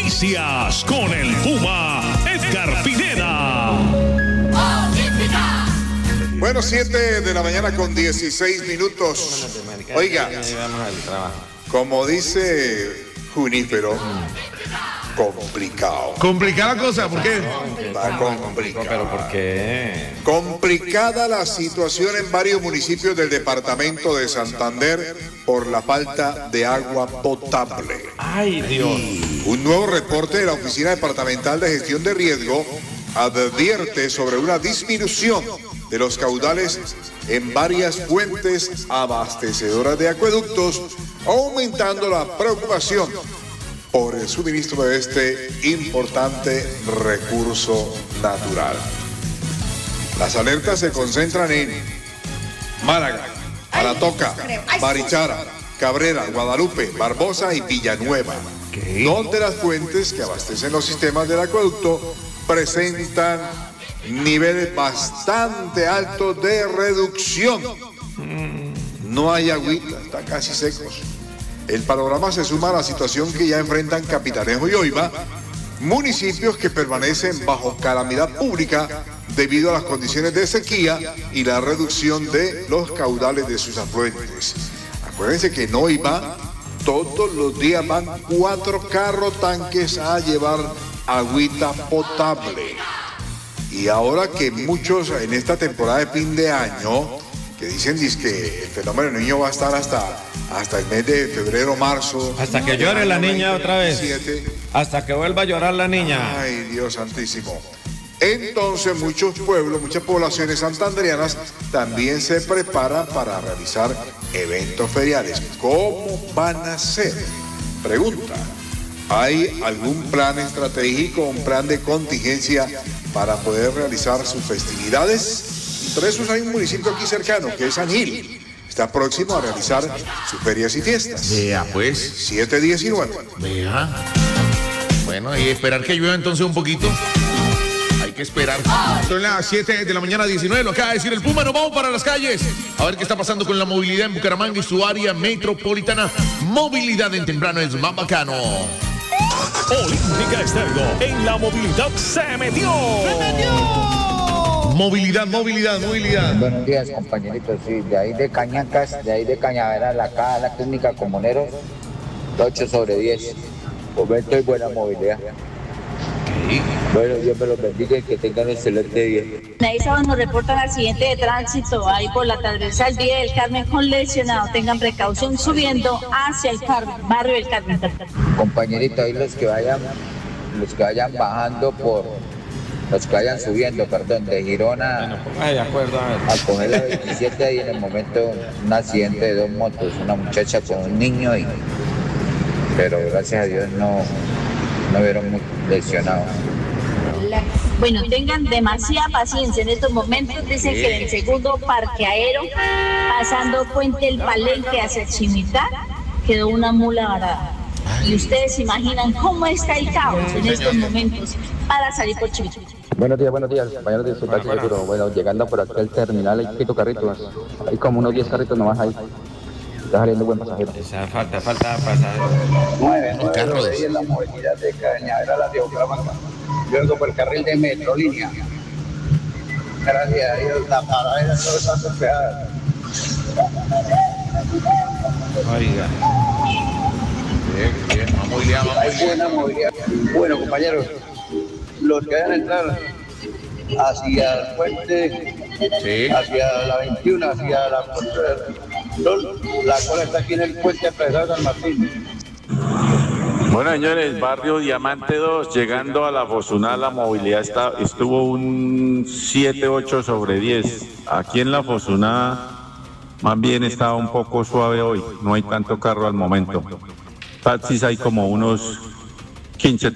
Noticias con el Puma Edgar Pineda. Bueno, 7 de la mañana con 16 minutos. Oiga, como dice Junípero, complicado. Complicada la cosa, ¿por qué? Está complicado. ¿Pero por qué? Complicada la situación en varios municipios del departamento de Santander por la falta de agua potable. Ay, Dios. Un nuevo reporte de la Oficina Departamental de Gestión de Riesgo advierte sobre una disminución de los caudales en varias fuentes abastecedoras de acueductos, aumentando la preocupación por el suministro de este importante recurso natural. Las alertas se concentran en Málaga, Aratoca, Barichara, Cabrera, Guadalupe, Barbosa y Villanueva, donde las fuentes que abastecen los sistemas del acueducto presentan niveles bastante altos de reducción. No hay agüita, están casi secos. El panorama se suma a la situación que ya enfrentan Capitanejo y Oiva, municipios que permanecen bajo calamidad pública debido a las condiciones de sequía y la reducción de los caudales de sus afluentes. Acuérdense que en Oiva todos los días van 4 carros tanques a llevar agüita potable. Y ahora que muchos en esta temporada de fin de año, que dicen que el fenómeno del niño va a estar hasta el mes de febrero, marzo. Hasta que llore la niña otra vez. 7. Hasta que vuelva a llorar la niña. Ay, Dios santísimo. Entonces muchos pueblos, muchas poblaciones santandereanas también se preparan para realizar eventos feriales. ¿Cómo van a ser? Pregunta. ¿Hay algún plan estratégico, un plan de contingencia para poder realizar sus festividades? Entre esos hay un municipio aquí cercano, que es San Gil. Está próximo a realizar sus ferias y fiestas. Vea, pues. 7-19. Vea. Bueno, y esperar que llueva entonces un poquito. Hay que esperar. Son las 7 de la mañana 19, lo acaba de decir el Puma. Nos vamos para las calles a ver qué está pasando con la movilidad en Bucaramanga y su área metropolitana. Movilidad en temprano es más bacano. Olímpica Estéreo en la movilidad se metió. Movilidad. Buenos días, compañeritos. Sí, de ahí de Cañacas, de ahí de Cañaveral, acá a la clínica Comuneros, 8/10. Momento y buena movilidad. Bueno, Dios me los bendiga y que tengan un excelente día. Ahí nos reportan accidente de tránsito ahí por la transversal Vía del Carmen con lesionado. Tengan precaución subiendo hacia el barrio del Carmen. Compañeritos, ahí los que vayan bajando los que vayan subiendo, de Girona De acuerdo, a coger la 27 y en el momento un accidente de 2 motos, una muchacha con un niño pero gracias a Dios no vieron muy lesionados. Bueno, tengan demasiada paciencia en estos momentos. Dicen que en el segundo parqueadero, pasando Puente El Palenque hacia Chimitá, quedó una mula varada. Y ustedes se imaginan cómo está el caos en estos momentos para salir por Chimitá. Buenos días, compañeros de su taxi seguro. Bueno, llegando por aquí al terminal hay poquitos carritos. Hay como unos 10 carritos nomás ahí. Está saliendo buen pasajero. Falta pasajero. 9 en la movilidad de Cañaveral hacia Bucaramanga. Yo vengo por el carril de Metrolínea. Gracias a Dios, la paradera no está despejada. Oiga. Bien, movilidad. Hay buena movilidad. Bueno, compañeros, los que vayan a entrar hacia el puente, hacia la 21, hacia la Puerta de Sol, la cola está aquí en el puente atravesado de San Martín. Bueno, señores, barrio Diamante 2, llegando a la Fosuná, la movilidad estuvo un 7/8/10. Aquí en la Fosuná, más bien estaba un poco suave hoy, no hay tanto carro al momento. Taxis hay como unos 15